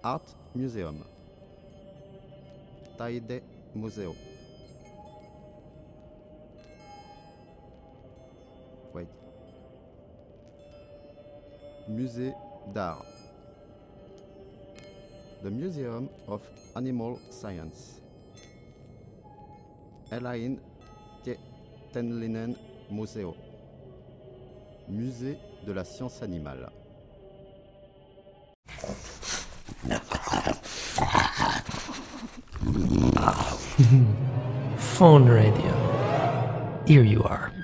Art Museum. Taide Museo. Wait. Musée d'art. The Museum of Animal Science. Elaine Tenlinen Museo. Musée de la science animale. Phone radio. Here you are.